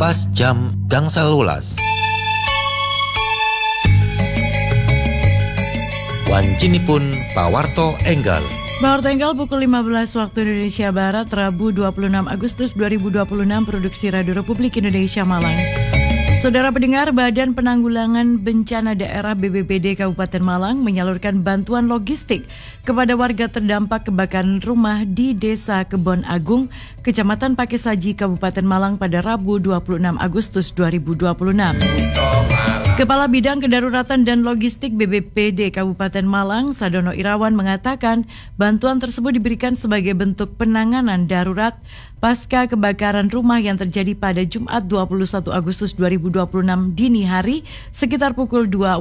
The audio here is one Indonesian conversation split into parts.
pas jam gangsal 12. Wancinipun pawarto enggal. Pawarto enggal pukul 15 waktu Indonesia Barat, Rabu 26 Agustus 2026, produksi Radio Republik Indonesia Malang. Saudara pendengar, Badan Penanggulangan Bencana Daerah BPBD Kabupaten Malang menyalurkan bantuan logistik kepada warga terdampak kebakaran rumah di Desa Kebon Agung, Kecamatan Pakesaji, Kabupaten Malang pada Rabu 26 Agustus 2026. Kepala Bidang Kedaruratan dan Logistik BPBD Kabupaten Malang, Sadono Irawan, mengatakan bantuan tersebut diberikan sebagai bentuk penanganan darurat pasca kebakaran rumah yang terjadi pada Jumat 21 Agustus 2026 dini hari sekitar pukul 2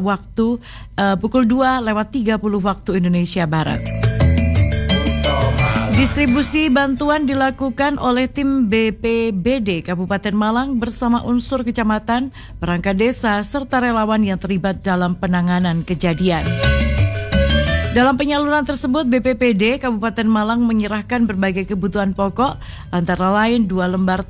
lewat 30 waktu Indonesia Barat. Distribusi bantuan dilakukan oleh tim BPBD Kabupaten Malang bersama unsur kecamatan, perangkat desa, serta relawan yang terlibat dalam penanganan kejadian. Dalam penyaluran tersebut, BPBD Kabupaten Malang menyerahkan berbagai kebutuhan pokok, antara lain 2 lembar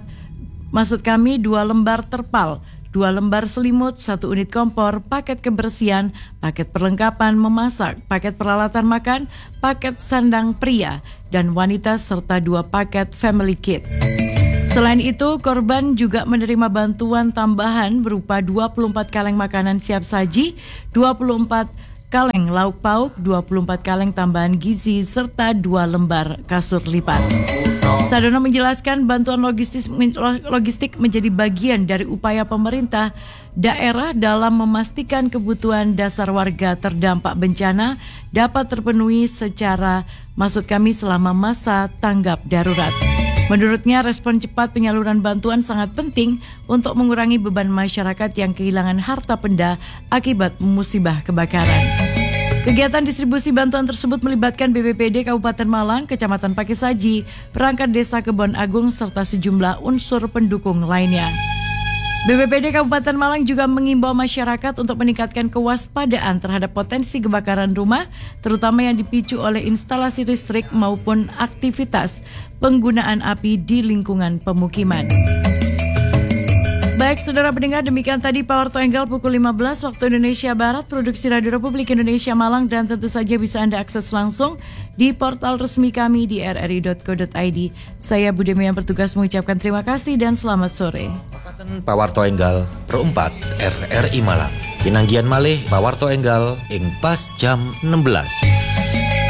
terpal, 2 lembar selimut, 1 unit kompor, paket kebersihan, paket perlengkapan memasak, paket peralatan makan, paket sandang pria dan wanita, serta 2 paket family kit. Selain itu, korban juga menerima bantuan tambahan berupa 24 kaleng makanan siap saji, 24 kaleng lauk pauk, 24 kaleng tambahan gizi, serta 2 lembar kasur lipat. Sadono menjelaskan bantuan logistik menjadi bagian dari upaya pemerintah daerah dalam memastikan kebutuhan dasar warga terdampak bencana dapat terpenuhi selama masa tanggap darurat. Menurutnya, respon cepat penyaluran bantuan sangat penting untuk mengurangi beban masyarakat yang kehilangan harta benda akibat musibah kebakaran. Kegiatan distribusi bantuan tersebut melibatkan BPBD Kabupaten Malang, Kecamatan Pakesaji, perangkat desa Kebon Agung, serta sejumlah unsur pendukung lainnya. BPBD Kabupaten Malang juga mengimbau masyarakat untuk meningkatkan kewaspadaan terhadap potensi kebakaran rumah, terutama yang dipicu oleh instalasi listrik maupun aktivitas penggunaan api di lingkungan pemukiman. Baik, saudara pendengar, demikian tadi Pawarto Enggal pukul 15 waktu Indonesia Barat, produksi Radio Republik Indonesia Malang, dan tentu saja bisa Anda akses langsung di portal resmi kami di rri.co.id. Saya Budi yang bertugas mengucapkan terima kasih dan selamat sore. Pawarto Enggal perempat RRI Malang. Pinanggian malih Pawarto Enggal ing pas jam 16.